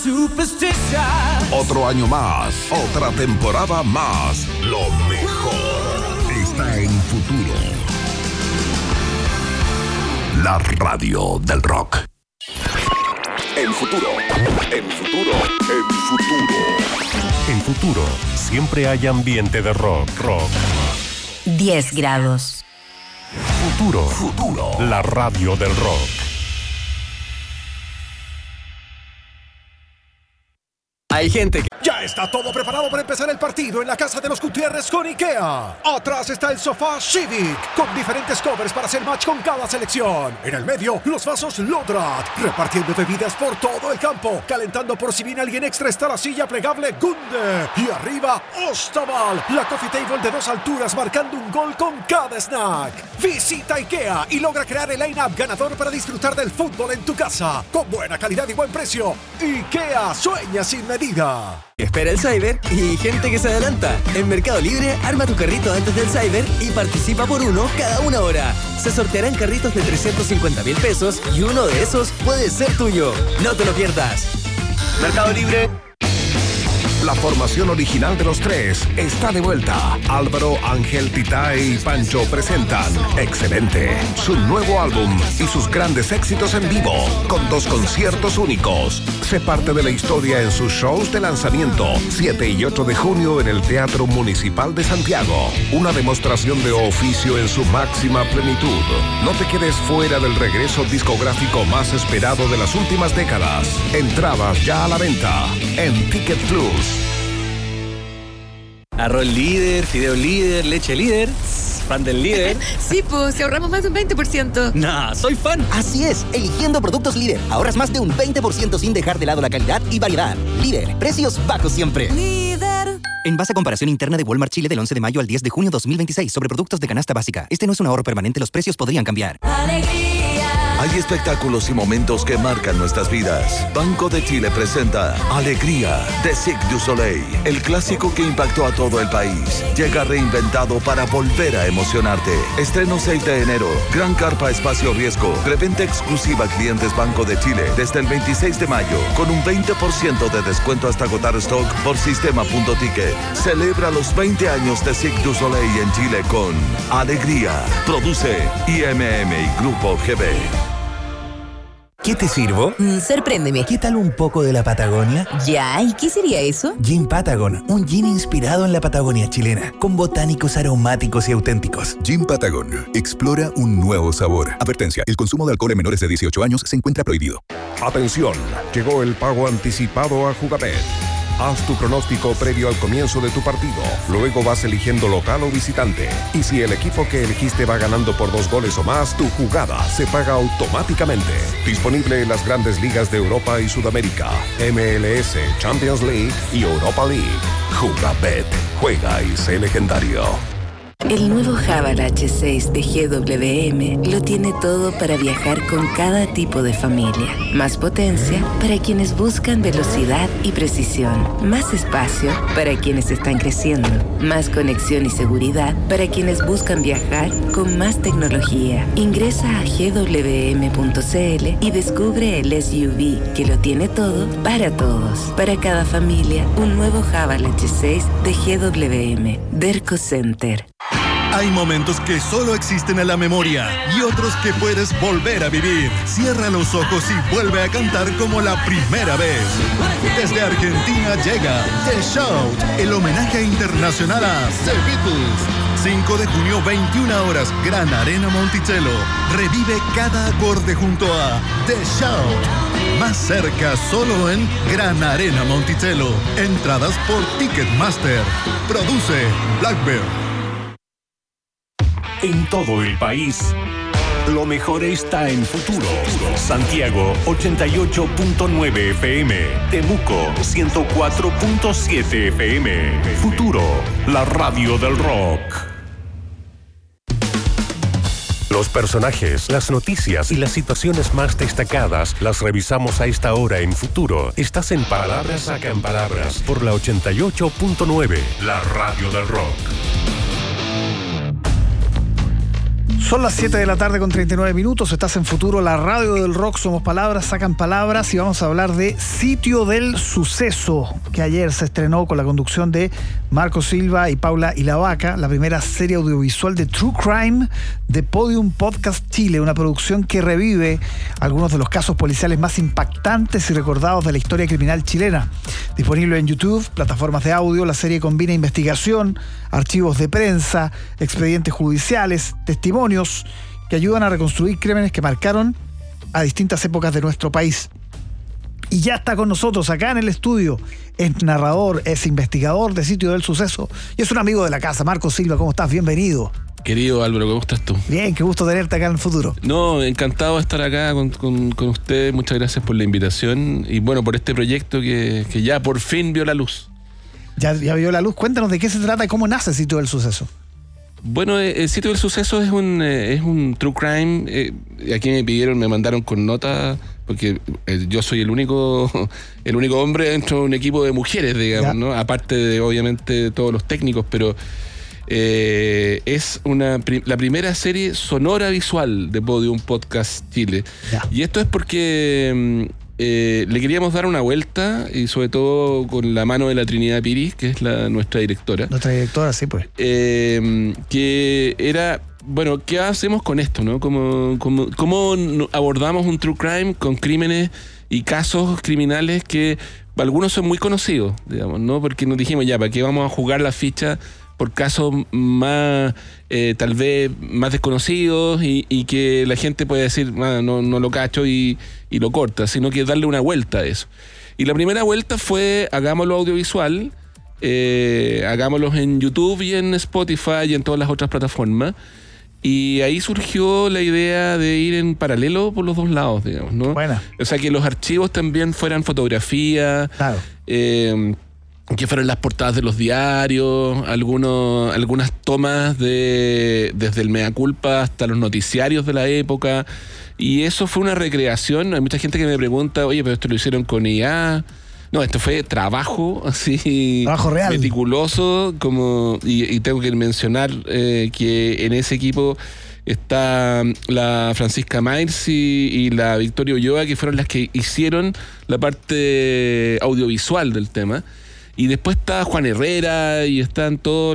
Otro año más, otra temporada más. Lo mejor está en Futuro. La radio del rock. En Futuro. En Futuro, siempre hay ambiente de rock. 10 grados. Futuro. La radio del rock. Hay gente que... Ya está todo preparado para empezar el partido en la casa de los Gutiérrez con IKEA. Atrás está el sofá Civic, con diferentes covers para hacer match con cada selección. En el medio, los vasos Lodrat, repartiendo bebidas por todo el campo. Calentando por si viene alguien extra está la silla plegable Gunde. Y arriba, Ostaval, la coffee table de 2 alturas marcando un gol con cada snack. Visita IKEA y logra crear el line-up ganador para disfrutar del fútbol en tu casa. Con buena calidad y buen precio. IKEA, sueña sin medida. Espera el Cyber y gente que se adelanta. En Mercado Libre, arma tu carrito antes del Cyber y participa por uno cada 1 hora. Se sortearán carritos de 350.000 pesos y uno de esos puede ser tuyo. No te lo pierdas. Mercado Libre. La formación original de los tres está de vuelta. Álvaro, Ángel, Titay y Pancho presentan Excelente, su nuevo álbum y sus grandes éxitos en vivo, con 2 conciertos únicos. Sé parte de la historia en sus shows de lanzamiento, 7 y 8 de junio en el Teatro Municipal de Santiago. Una demostración de oficio en su máxima plenitud. No te quedes fuera del regreso discográfico más esperado de las últimas décadas. Entradas ya a la venta en Ticket Plus. Arroz líder, fideo líder, leche líder. ¿Fan del líder? Sí, pues, si ahorramos más de un 20%. Nah, soy fan. Así es, eligiendo productos líder, ahorras más de un 20% sin dejar de lado la calidad y variedad. Líder, precios bajos siempre. Líder. En base a comparación interna de Walmart Chile del 11 de mayo al 10 de junio 2026 sobre productos de canasta básica. Este no es un ahorro permanente, los precios podrían cambiar. Alegría. Hay espectáculos y momentos que marcan nuestras vidas. Banco de Chile presenta Alegría de Cirque du Soleil, el clásico que impactó a todo el país. Llega reinventado para volver a emocionarte. Estreno 6 de enero. Gran carpa espacio riesgo. Reventa exclusiva a clientes Banco de Chile desde el 26 de mayo con un 20% de descuento hasta agotar stock por sistema.ticket. Celebra los 20 años de Cirque du Soleil en Chile con Alegría. Produce IMM y Grupo GB. ¿Qué te sirvo? Sorpréndeme. ¿Qué tal un poco de la Patagonia? Ya, ¿y qué sería eso? Gin Patagon, un gin inspirado en la Patagonia chilena, con botánicos aromáticos y auténticos. Gin Patagon, explora un nuevo sabor. Advertencia, el consumo de alcohol en menores de 18 años se encuentra prohibido. Atención, llegó el pago anticipado a Jugabet. Haz tu pronóstico previo al comienzo de tu partido. Luego vas eligiendo local o visitante. Y si el equipo que elegiste va ganando por 2 goles o más, tu jugada se paga automáticamente. Disponible en las grandes ligas de Europa y Sudamérica, MLS, Champions League y Europa League. Jugabet. Juega y sé legendario. El nuevo Haval H6 de GWM lo tiene todo para viajar con cada tipo de familia. Más potencia para quienes buscan velocidad y precisión. Más espacio para quienes están creciendo. Más conexión y seguridad para quienes buscan viajar con más tecnología. Ingresa a gwm.cl y descubre el SUV que lo tiene todo para todos. Para cada familia, un nuevo Haval H6 de GWM. Derco Center. Hay momentos que solo existen en la memoria y otros que puedes volver a vivir. Cierra los ojos y vuelve a cantar como la primera vez. Desde Argentina llega The Shout, el homenaje internacional a The Beatles. 5 de junio, 21 horas, Gran Arena Monticello. Revive cada acorde junto a The Shout. Más cerca solo en Gran Arena Monticello. Entradas por Ticketmaster. Produce Blackbird. En todo el país, lo mejor está en Futuro. Santiago 88.9 FM, Temuco 104.7 FM. Futuro, la radio del rock. Los personajes, las noticias y las situaciones más destacadas las revisamos a esta hora en Futuro. Estás en Palabras Sacan Palabras por la 88.9, la radio del rock. Son las 7 de la tarde con 39 minutos. Estás en Futuro, la radio del rock. Somos palabras, sacan palabras. Y vamos a hablar de Sitio del Suceso, que ayer se estrenó con la conducción de Marco Silva y Paula Ilavaca, la primera serie audiovisual de True Crime de Podium Podcast Chile, una producción que revive algunos de los casos policiales más impactantes y recordados de la historia criminal chilena. Disponible en YouTube, plataformas de audio, la serie combina investigación, archivos de prensa, expedientes judiciales, testimonios que ayudan a reconstruir crímenes que marcaron a distintas épocas de nuestro país. Y ya está con nosotros acá en el estudio, es narrador, es investigador de Sitio del Suceso y es un amigo de la casa. Marco Silva, ¿cómo estás? Bienvenido. Querido Álvaro, ¿cómo estás tú? Bien, qué gusto tenerte acá en el Futuro. No, encantado de estar acá con ustedes. Muchas gracias por la invitación y bueno, por este proyecto que ya por fin vio la luz. Ya vio la luz. Cuéntanos de qué se trata y cómo nace Sitio del Suceso. Bueno, el Sitio del Suceso es un true crime. Aquí me mandaron con nota, porque yo soy el único hombre dentro de un equipo de mujeres, digamos, ¿no? Aparte de, obviamente, todos los técnicos, pero es la primera serie sonora visual de Podium Podcast Chile. Ya. Y esto es porque le queríamos dar una vuelta, y sobre todo con la mano de la Trinidad Piris, que es nuestra directora. Nuestra directora, sí, pues. Que era, bueno, ¿qué hacemos con esto, no? ¿Cómo abordamos un true crime con crímenes y casos criminales que algunos son muy conocidos, digamos, ¿no? Porque nos dijimos, ya, ¿para qué vamos a jugar la ficha por casos más, tal vez, más desconocidos y que la gente puede decir, no lo cacho y lo corta, sino que darle una vuelta a eso. Y la primera vuelta fue, hagámoslo audiovisual, hagámoslo en YouTube y en Spotify y en todas las otras plataformas. Y ahí surgió la idea de ir en paralelo por los dos lados, digamos, ¿no? Buena. O sea, que los archivos también fueran fotografía, claro. Que fueron las portadas de los diarios, algunas tomas desde el Mea Culpa hasta los noticiarios de la época, y eso fue una recreación. Hay mucha gente que me pregunta, oye, pero esto lo hicieron con IA. No, esto fue trabajo así, trabajo real, meticuloso, y tengo que mencionar que en ese equipo está la Francisca Myers y la Victoria Ulloa, que fueron las que hicieron la parte audiovisual del tema. Y después está Juan Herrera y están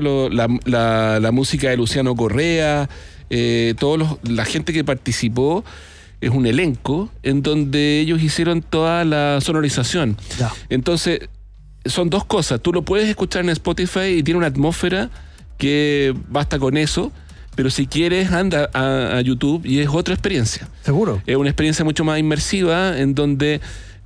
la música de Luciano Correa, la gente que participó. Es un elenco en donde ellos hicieron toda la sonorización. Ya. Entonces, son dos cosas. Tú lo puedes escuchar en Spotify y tiene una atmósfera que basta con eso, pero si quieres, anda a YouTube y es otra experiencia. ¿Seguro? Es una experiencia mucho más inmersiva en donde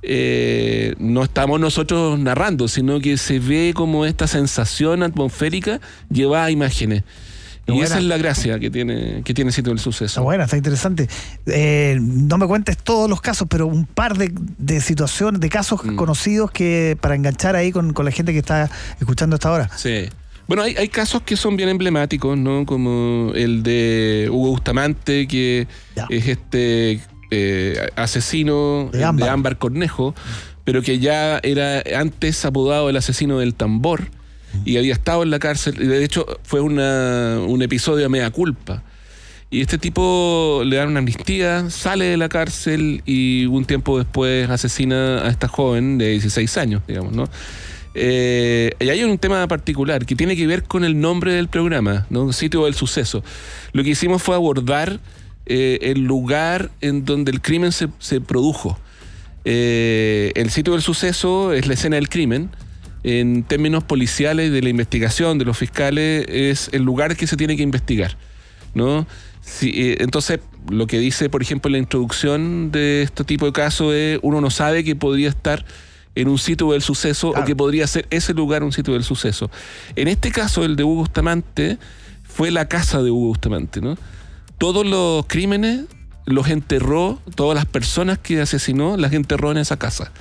no estamos nosotros narrando, sino que se ve como esta sensación atmosférica llevada a imágenes. Y esa es la gracia que tiene Sitio del Suceso. Está buena, está interesante. No me cuentes todos los casos, pero un par de situaciones, de casos conocidos que para enganchar ahí con la gente que está escuchando hasta ahora. Sí. Bueno, hay casos que son bien emblemáticos, ¿no? Como el de Hugo Bustamante, que es asesino de Ámbar Cornejo, pero que ya era antes apodado el asesino del tambor. Y había estado en la cárcel, y de hecho fue un episodio de Mea Culpa. Y este tipo le dan una amnistía, sale de la cárcel y un tiempo después asesina a esta joven de 16 años, digamos, ¿no? Y hay un tema particular que tiene que ver con el nombre del programa, ¿no? Sitio del Suceso. Lo que hicimos fue abordar el lugar en donde el crimen se produjo. El Sitio del Suceso es la escena del crimen. En términos policiales, de la investigación, de los fiscales, es el lugar que se tiene que investigar, ¿no? Entonces, lo que dice, por ejemplo, la introducción de este tipo de casos es: uno no sabe que podría estar en un sitio del suceso, claro, o que podría ser ese lugar un sitio del suceso. En este caso, el de Hugo Bustamante, fue la casa de Hugo Bustamante, ¿no? Todos los crímenes los enterró, todas las personas que asesinó las enterró en esa casa.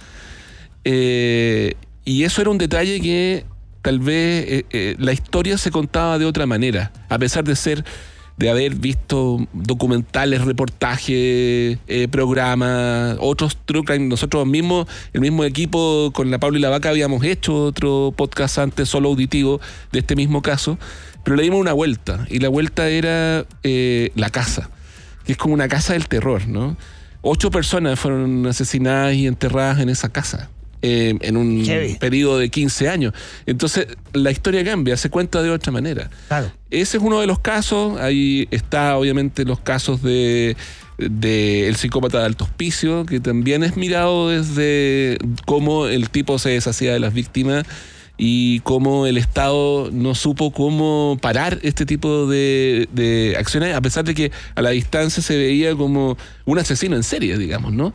Y eso era un detalle que tal vez la historia se contaba de otra manera, a pesar de ser de haber visto documentales, reportajes, programas, otros true crime. Nosotros mismos, el mismo equipo con la Paula y la Vaca, habíamos hecho otro podcast antes, solo auditivo, de este mismo caso, pero le dimos una vuelta, y la vuelta era la casa, que es como una casa del terror, ¿no? 8 personas fueron asesinadas y enterradas en esa casa. En un periodo de 15 años. Entonces, la historia cambia, se cuenta de otra manera. Claro. Ese es uno de los casos. Ahí está, obviamente, los casos de el psicópata de alto hospicio, que también es mirado desde cómo el tipo se deshacía de las víctimas y cómo el Estado no supo cómo parar este tipo de acciones, a pesar de que a la distancia se veía como un asesino en serie, digamos, ¿no?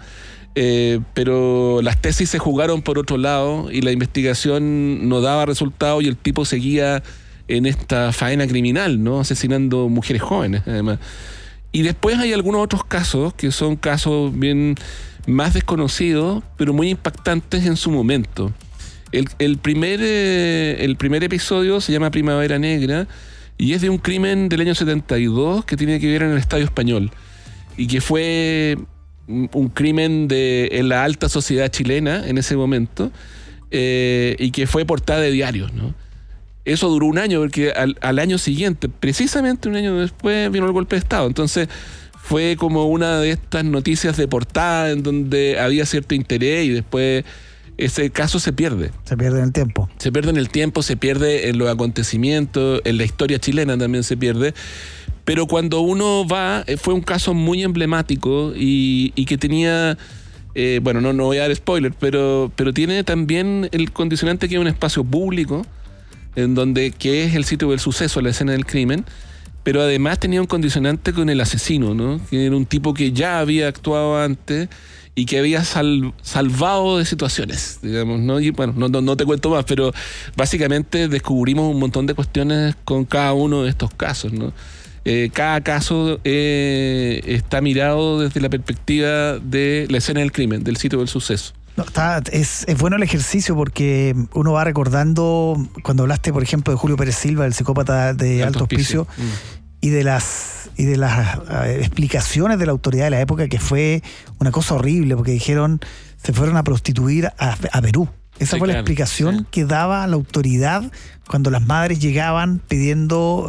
Pero las tesis se jugaron por otro lado y la investigación no daba resultado y el tipo seguía en esta faena criminal, ¿no? Asesinando mujeres jóvenes, además. Y después hay algunos otros casos que son casos bien más desconocidos, pero muy impactantes en su momento. El primer episodio se llama Primavera Negra y es de un crimen del año 72 que tiene que ver en el Estadio Español y que fue un crimen en la alta sociedad chilena en ese momento, y que fue portada de diarios, ¿no? Eso duró un año, porque al año siguiente, precisamente un año después, vino el golpe de Estado. Entonces fue como una de estas noticias de portada en donde había cierto interés y después ese caso se pierde. Se pierde en el tiempo. Se pierde en el tiempo, se pierde en los acontecimientos, en la historia chilena también se pierde. Pero cuando uno va, fue un caso muy emblemático y que tenía, bueno, no voy a dar spoiler, pero tiene también el condicionante que es un espacio público, en donde, que es el sitio del suceso, la escena del crimen, pero además tenía un condicionante con el asesino, ¿no? Que era un tipo que ya había actuado antes y que había salvado de situaciones, digamos, ¿no? Y bueno, no te cuento más, pero básicamente descubrimos un montón de cuestiones con cada uno de estos casos, ¿no? Cada caso está mirado desde la perspectiva de la escena del crimen, del sitio del suceso. No, es bueno el ejercicio porque uno va recordando, cuando hablaste, por ejemplo, de Julio Pérez Silva, el psicópata de alto hospicio, y de las explicaciones de la autoridad de la época, que fue una cosa horrible, porque dijeron, se fueron a prostituir a Perú. Esa fue la explicación que daba la autoridad cuando las madres llegaban pidiendo,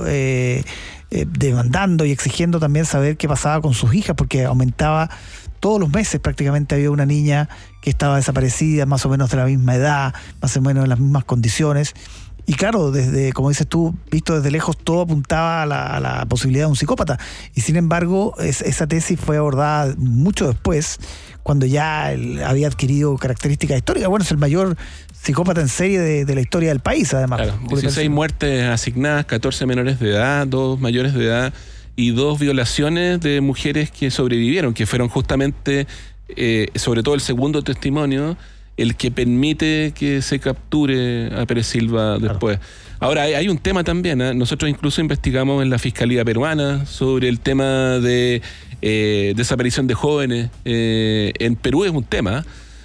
demandando y exigiendo también saber qué pasaba con sus hijas, porque aumentaba todos los meses. Prácticamente había una niña que estaba desaparecida, más o menos de la misma edad, más o menos en las mismas condiciones. Y claro, desde, como dices tú, visto desde lejos, todo apuntaba a la posibilidad de un psicópata. Y sin embargo, esa tesis fue abordada mucho después, cuando ya él había adquirido características históricas. Bueno, es el mayor psicópata en serie de la historia del país, además. Claro, 16 muertes asignadas, 14 menores de edad, 2 mayores de edad y 2 violaciones de mujeres que sobrevivieron, que fueron justamente, sobre todo el segundo testimonio, el que permite que se capture a Pérez Silva después. Claro. Ahora, hay un tema también, ¿eh? Nosotros incluso investigamos en la Fiscalía Peruana sobre el tema de desaparición de jóvenes. En Perú es un tema.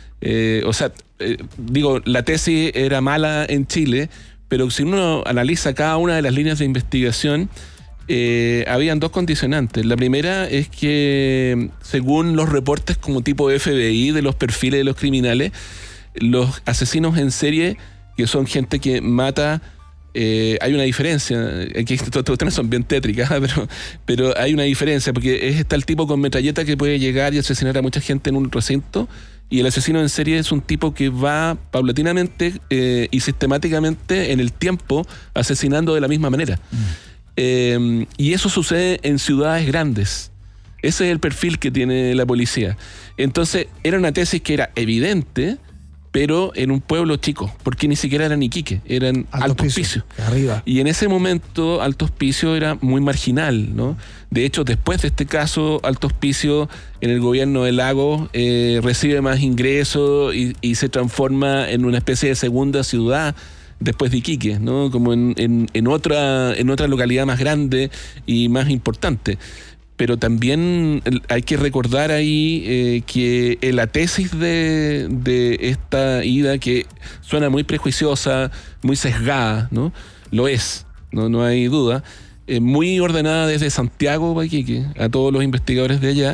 La tesis era mala en Chile, pero si uno analiza cada una de las líneas de investigación, habían 2 condicionantes. La primera es que, según los reportes como tipo FBI de los perfiles de los criminales, los asesinos en serie, que son gente que mata, hay una diferencia. Aquí estas cuestiones son bien tétricas, pero hay una diferencia, porque está el tipo con metralleta que puede llegar y asesinar a mucha gente en un recinto, y el asesino en serie es un tipo que va paulatinamente y sistemáticamente en el tiempo asesinando de la misma manera. Y eso sucede en ciudades grandes. Ese es el perfil que tiene la policía. Entonces era una tesis que era evidente, pero en un pueblo chico, porque ni siquiera eran Iquique, eran Alto Hospicio. Arriba. Y en ese momento Alto Hospicio era muy marginal, ¿no? De hecho, después de este caso, Alto Hospicio en el gobierno de Lagos recibe más ingresos y se transforma en una especie de segunda ciudad después de Iquique, ¿no? Como en otra localidad más grande y más importante. Pero también hay que recordar ahí que la tesis de esta ida, que suena muy prejuiciosa, muy sesgada, ¿no? Lo es, no hay duda. muy ordenada desde Santiago, Paquique, a todos los investigadores de allá.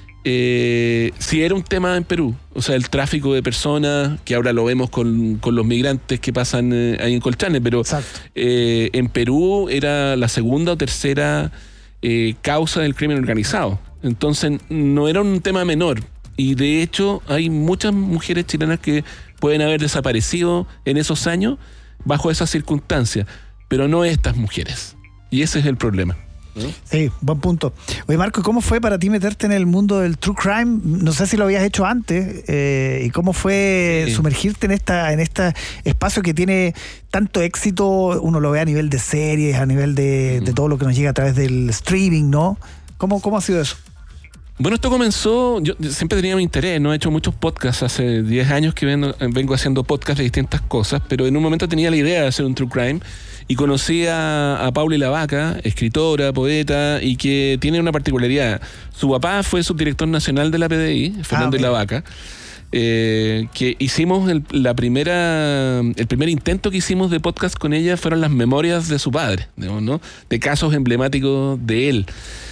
Sí era un tema en Perú, o sea, el tráfico de personas, que ahora lo vemos con los migrantes que pasan ahí en Colchane, pero en Perú era la segunda o tercera causa del crimen organizado. Entonces no era un tema menor, y de hecho hay muchas mujeres chilenas que pueden haber desaparecido en esos años bajo esas circunstancias, pero no estas mujeres, y ese es el problema. Sí, buen punto. Oye, Marco, ¿cómo fue para ti meterte en el mundo del true crime? No sé si lo habías hecho antes, y cómo fue sumergirte en este espacio que tiene tanto éxito. Uno lo ve a nivel de series, a nivel de todo lo que nos llega a través del streaming, ¿no? ¿Cómo ha sido eso? Bueno, esto comenzó, yo siempre tenía mi interés, ¿no? He hecho muchos podcasts, hace 10 años que vengo haciendo podcasts de distintas cosas, pero en un momento tenía la idea de hacer un true crime y conocí a Paula Ilavaca, escritora, poeta, y que tiene una particularidad. Su papá fue subdirector nacional de la PDI, Fernando Ilavaca, que hicimos el primer intento que hicimos de podcast con ella fueron las memorias de su padre, digamos, ¿no? De casos emblemáticos de él.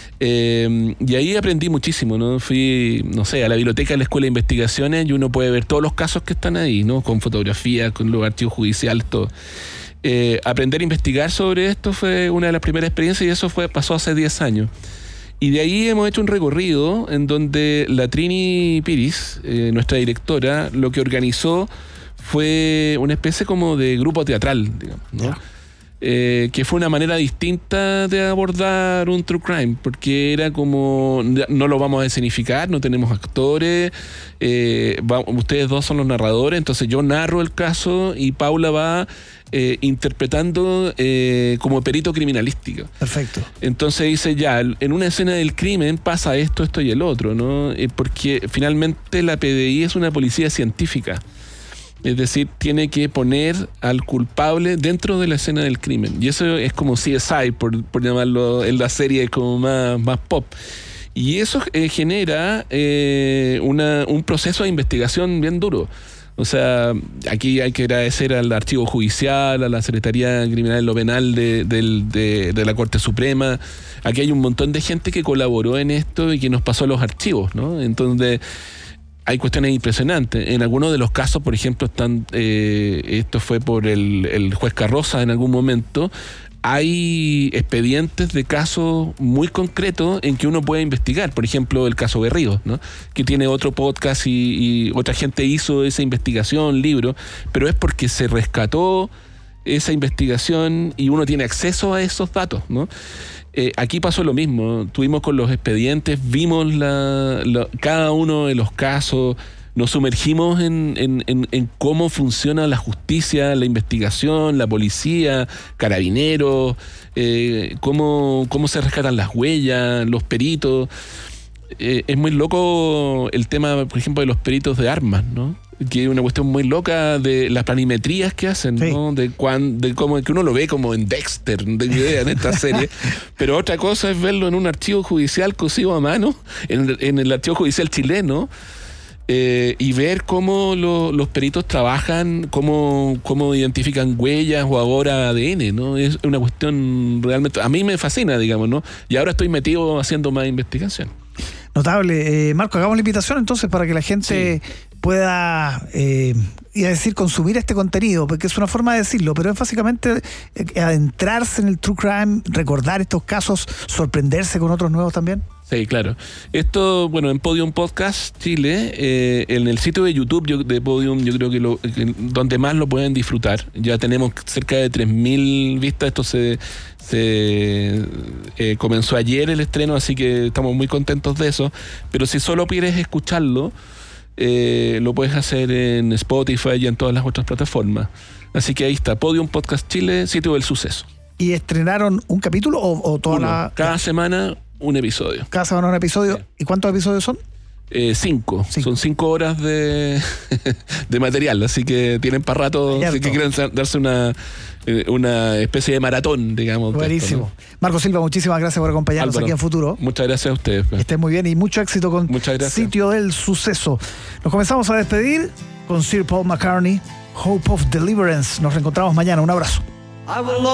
Y ahí aprendí muchísimo, ¿no? Fui, no sé, a la biblioteca de la Escuela de Investigaciones y uno puede ver todos los casos que están ahí, ¿no? Con fotografías, con los archivos judiciales, todo. Aprender a investigar sobre esto fue una de las primeras experiencias, y eso pasó hace 10 años. Y de ahí hemos hecho un recorrido en donde la Trini Piris, nuestra directora, lo que organizó fue una especie como de grupo teatral, digamos, ¿no? Que fue una manera distinta de abordar un true crime, porque era como, no lo vamos a escenificar, no tenemos actores, ustedes dos son los narradores, entonces yo narro el caso y Paula va interpretando como perito criminalístico. Perfecto. Entonces dice, ya, en una escena del crimen pasa esto, esto y el otro, ¿no? Porque finalmente la PDI es una policía científica. Es decir, tiene que poner al culpable dentro de la escena del crimen. Y eso es como CSI, por llamarlo en la serie como más pop. Y eso genera un proceso de investigación bien duro. O sea, aquí hay que agradecer al Archivo Judicial, a la Secretaría Criminal de lo Penal de la Corte Suprema. Aquí hay un montón de gente que colaboró en esto y que nos pasó los archivos, ¿no? Entonces hay cuestiones impresionantes. En algunos de los casos, por ejemplo, esto fue por el juez Carroza en algún momento, hay expedientes de casos muy concretos en que uno puede investigar. Por ejemplo, el caso Berríos, ¿no? Que tiene otro podcast y otra gente hizo esa investigación, libro, pero es porque se rescató esa investigación y uno tiene acceso a esos datos, ¿no? Aquí pasó lo mismo, tuvimos con los expedientes, vimos cada uno de los casos, nos sumergimos en cómo funciona la justicia, la investigación, la policía, carabineros, cómo se rescatan las huellas, los peritos. Es muy loco el tema, por ejemplo, de los peritos de armas, ¿no? Que es una cuestión muy loca de las planimetrías que hacen, sí, ¿no? De cómo que uno lo ve como en Dexter, de idea en esta serie. Pero otra cosa es verlo en un archivo judicial cosido a mano, en el archivo judicial chileno, y ver cómo los peritos trabajan, cómo identifican huellas o ahora ADN, ¿no? Es una cuestión realmente, a mí me fascina, digamos, ¿no? Y ahora estoy metido haciendo más investigación. Notable. Marco, hagamos la invitación entonces para que la gente pueda, iba a decir, consumir este contenido, porque es una forma de decirlo, pero es básicamente adentrarse en el true crime, recordar estos casos, sorprenderse con otros nuevos también. Sí, claro. Esto, bueno, en Podium Podcast Chile, en el sitio de YouTube de Podium, yo creo que donde más lo pueden disfrutar. Ya tenemos cerca de 3.000 vistas. Esto se comenzó ayer el estreno, así que estamos muy contentos de eso. Pero si solo quieres escucharlo, lo puedes hacer en Spotify y en todas las otras plataformas. Así que ahí está, Podium Podcast Chile, sitio del suceso. ¿Y estrenaron un capítulo o toda cada semana un episodio? Cada semana un episodio. Sí. ¿Y cuántos episodios son? 5. Son 5 horas de material, así que tienen para rato, si quieren darse una especie de maratón, digamos. Buenísimo. Esto, ¿no? Marco Silva, muchísimas gracias por acompañarnos, Álvaro, aquí en Futuro. Muchas gracias a ustedes. Que estén muy bien y mucho éxito con Sitio del Suceso. Nos comenzamos a despedir con Sir Paul McCartney, Hope of Deliverance. Nos reencontramos mañana. Un abrazo.